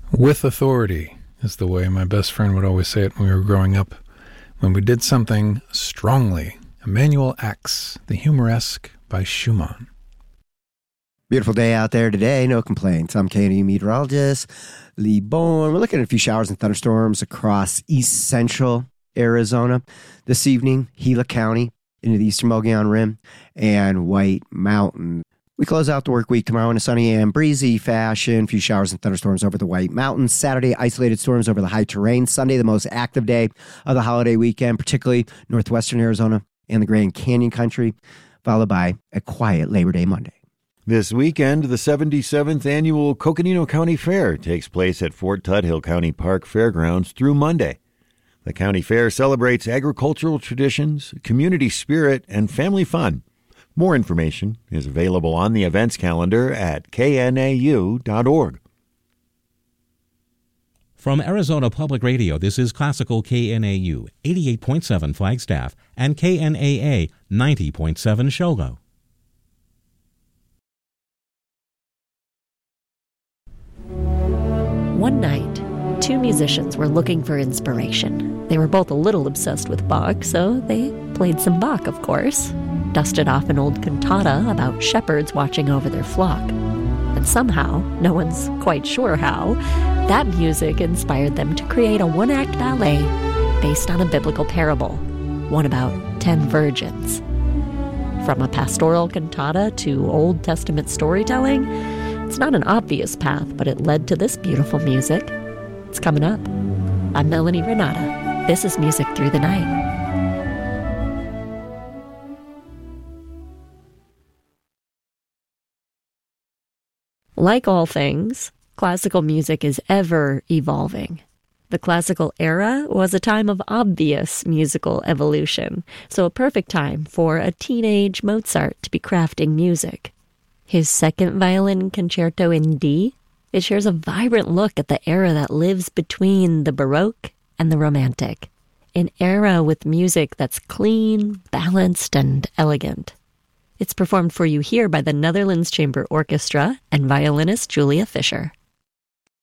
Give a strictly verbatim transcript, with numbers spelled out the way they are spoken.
With authority is the way my best friend would always say it when we were growing up. When we did something strongly. Emmanuel Ax, the Humoresque by Schumann. Beautiful day out there today, no complaints. I'm K N A U meteorologist Lee Bowen. We're looking at a few showers and thunderstorms across east central Arizona this evening, Gila County, into the eastern Mogollon Rim, and White Mountain. We close out the work week tomorrow in a sunny and breezy fashion. A few showers and thunderstorms over the White Mountains. Saturday, isolated storms over the high terrain. Sunday, the most active day of the holiday weekend, particularly northwestern Arizona and the Grand Canyon country, followed by a quiet Labor Day Monday. This weekend, the seventy-seventh Annual Coconino County Fair takes place at Fort Tuthill County Park Fairgrounds through Monday. The county fair celebrates agricultural traditions, community spirit, and family fun. More information is available on the events calendar at K N A U dot org. From Arizona Public Radio, this is Classical K N A U, eighty-eight point seven Flagstaff, and K N A A, ninety point seven Shogo. One night, two musicians were looking for inspiration. They were both a little obsessed with Bach, so they played some Bach, of course. Dusted off an old cantata about shepherds watching over their flock. And somehow, no one's quite sure how, that music inspired them to create a one-act ballet based on a biblical parable, one about ten virgins. From a pastoral cantata to Old Testament storytelling, it's not an obvious path, but it led to this beautiful music. It's coming up. I'm Melanie Renata. This is Music Through the Night. Like all things, classical music is ever evolving. The classical era was a time of obvious musical evolution, so a perfect time for a teenage Mozart to be crafting music. His second violin concerto in D, it shares a vibrant look at the era that lives between the Baroque and the Romantic, an era with music that's clean, balanced, and elegant. It's performed for you here by the Netherlands Chamber Orchestra and violinist Julia Fischer.